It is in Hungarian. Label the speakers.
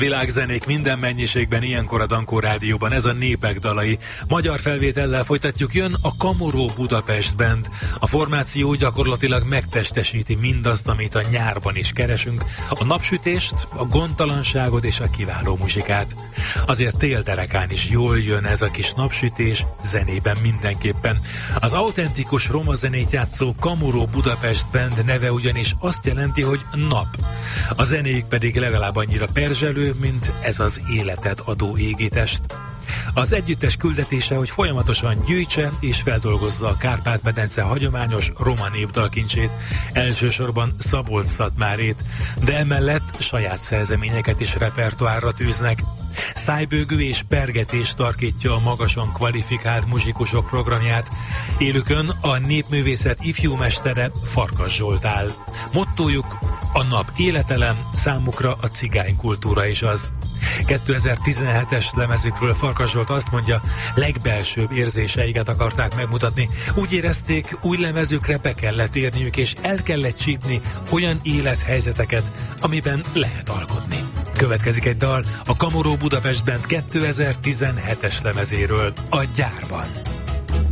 Speaker 1: Világzenék minden mennyiségben, ilyenkor a Dankó Rádióban, ez a Népek dalai. Magyar felvétellel folytatjuk, jön a Kamoró Budapest Band. A formáció gyakorlatilag megtestesíti mindazt, amit a nyárban is keresünk, a napsütést, a gondtalanságot és a kiváló muzsikát. Azért télderekán is jól jön ez a kis napsütés, zenében mindenképpen. Az autentikus roma zenét játszó Kamoró Budapest Band neve ugyanis azt jelenti, hogy nap. A zenéjük pedig legalább annyira perzselő, mint ez az életet adó égitest. Az együttes küldetése, hogy folyamatosan gyűjtse és feldolgozza a Kárpát-medence hagyományos roma népdalkincsét, elsősorban Szabolcs-Szatmárét, de emellett saját szerzeményeket is repertoárra tűznek. Szájbőgő és pergetés tarkítja a magasan kvalifikált muzsikusok programját. Élükön a népművészet ifjúmestere Farkas Zsolt áll. Mottójuk a nap életelem, számukra a cigánykultúra is az. 2017-es lemezükről Farkas Zsolt azt mondja, legbelsőbb érzéseiket akarták megmutatni. Úgy érezték, új lemezükre be kellett érniük, és el kellett csípni olyan élethelyzeteket, amiben lehet alkotni. Következik egy dal a Kamoró Budapest Band 2017-es lemezéről, a Gyárban.